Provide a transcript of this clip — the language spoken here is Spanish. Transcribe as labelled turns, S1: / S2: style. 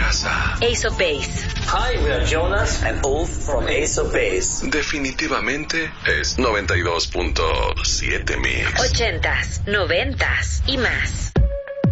S1: casa.
S2: Ace of Base.
S3: Hi, we are Jonas and Ulf from Ace of Base.
S1: Definitivamente es 92.7 Mix.
S2: 80s, 90s y más.